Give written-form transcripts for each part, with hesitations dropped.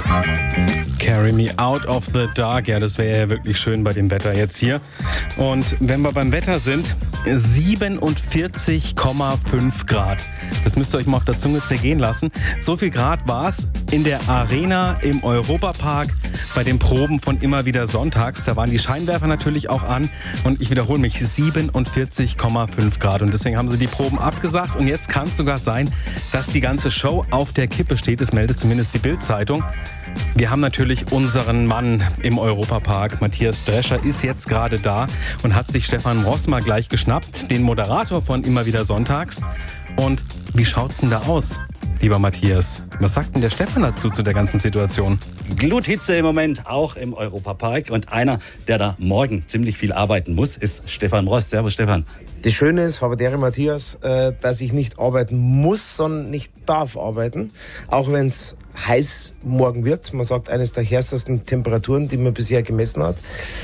Carry me out of the dark. Ja, das wäre ja wirklich schön bei dem Wetter jetzt hier. Und wenn wir beim Wetter sind, 47,5 Grad. Das müsst ihr euch mal auf der Zunge zergehen lassen. So viel Grad war es in der Arena im Europapark bei den Proben von Immer wieder sonntags. Da waren die Scheinwerfer natürlich auch an. Und ich wiederhole mich, 47,5 Grad. Und deswegen haben sie die Proben abgesagt. Und jetzt kann es sogar sein, dass die ganze Show auf der Kippe steht. Das meldet zumindest die Bild-Zeitung. Wir haben natürlich unseren Mann im Europapark. Matthias Drescher ist jetzt gerade da und hat sich Stefan Ross mal gleich geschnappt, den Moderator von Immer wieder sonntags. Und wie schaut's denn da aus, lieber Matthias? Was sagt denn der Stefan dazu, zu der ganzen Situation? Gluthitze im Moment, auch im Europapark. Und einer, der da morgen ziemlich viel arbeiten muss, ist Stefan Ross. Servus, Stefan. Das Schöne ist, Haberdere Matthias, dass ich nicht arbeiten muss, sondern nicht darf arbeiten. Auch wenn es heiß morgen wird. Man sagt, eines der härtesten Temperaturen, die man bisher gemessen hat.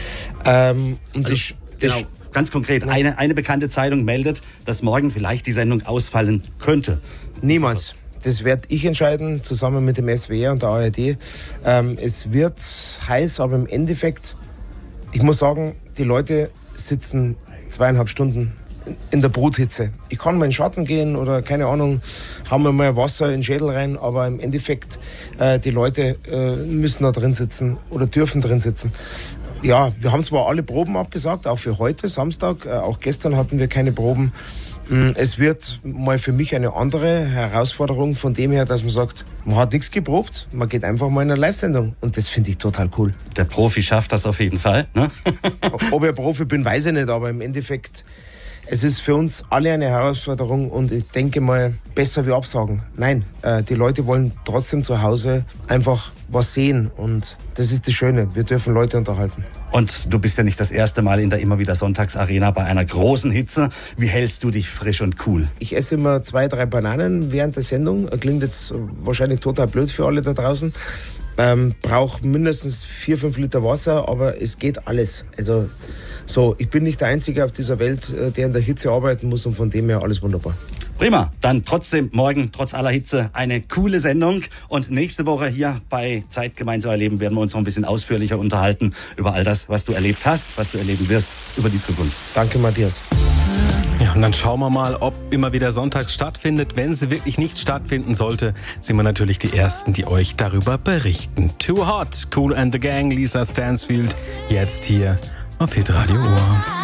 Genau, ganz konkret, eine bekannte Zeitung meldet, dass morgen vielleicht die Sendung ausfallen könnte. Niemals. Das werde ich entscheiden, zusammen mit dem SWR und der ARD. Es wird heiß, aber im Endeffekt, ich muss sagen, die Leute sitzen 2,5 Stunden in der Bruthitze. Ich kann mal in den Schatten gehen oder, keine Ahnung, haben wir mal Wasser in den Schädel rein, aber im Endeffekt, die Leute müssen da drin sitzen oder dürfen drin sitzen. Ja, wir haben zwar alle Proben abgesagt, auch für heute, Samstag, auch gestern hatten wir keine Proben. Es wird mal für mich eine andere Herausforderung von dem her, dass man sagt, man hat nichts geprobt, man geht einfach mal in eine Live-Sendung und das finde ich total cool. Der Profi schafft das auf jeden Fall, ne? Ob ich Profi bin, weiß ich nicht, aber im Endeffekt, es ist für uns alle eine Herausforderung und ich denke mal, besser wie absagen. Nein, die Leute wollen trotzdem zu Hause einfach was sehen und das ist das Schöne, wir dürfen Leute unterhalten. Und du bist ja nicht das erste Mal in der Immer wieder Sonntagsarena bei einer großen Hitze. Wie hältst du dich frisch und cool? Ich esse immer 2, 3 Bananen während der Sendung. Klingt jetzt wahrscheinlich total blöd für alle da draußen. Brauche mindestens 4, 5 Liter Wasser, aber es geht alles. Also so, ich bin nicht der Einzige auf dieser Welt, der in der Hitze arbeiten muss und von dem her alles wunderbar. Prima, dann trotzdem morgen, trotz aller Hitze, eine coole Sendung. Und nächste Woche hier bei Zeit gemeinsam erleben werden wir uns noch ein bisschen ausführlicher unterhalten über all das, was du erlebt hast, was du erleben wirst, über die Zukunft. Danke, Matthias. Ja, und dann schauen wir mal, ob Immer wieder sonntags stattfindet. Wenn sie wirklich nicht stattfinden sollte, sind wir natürlich die Ersten, die euch darüber berichten. Too Hot, Kool and the Gang, Lisa Stansfield, jetzt hier auf Hitradio Ohr.